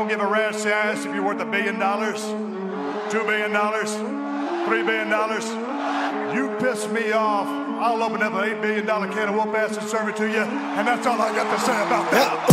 don't give a rat's ass if you're worth $1 billion, $2 billion, $3 billion. You piss me off, I'll open up an $8 billion can of whoop ass and serve it to you, and that's all I got to say about that.